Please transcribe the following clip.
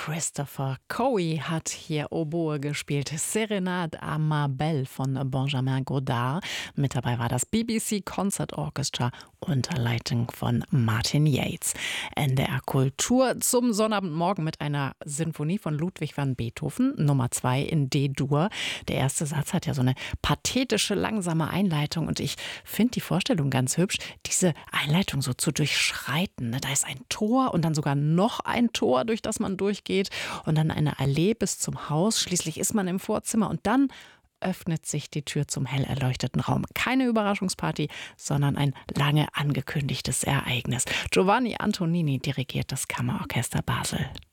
Christopher Coey hat hier Oboe gespielt. Serenade à ma Belle von Benjamin Godard. Mit dabei war das BBC Concert Orchestra unter Leitung von Martin Yates. NDR Kultur zum Sonnabendmorgen mit einer Sinfonie von Ludwig van Beethoven, Nummer 2 in D-Dur. Der erste Satz hat ja so eine pathetische, langsame Einleitung und ich finde die Vorstellung ganz hübsch, diese Einleitung so zu durchschreiten. Da ist ein Tor und dann sogar noch ein Tor, durch das man durchgeht und dann eine Allee bis zum Haus. Schließlich ist man im Vorzimmer und dann öffnet sich die Tür zum hell erleuchteten Raum. Keine Überraschungsparty, sondern ein lange angekündigtes Ereignis. Giovanni Antonini dirigiert das Kammerorchester Basel.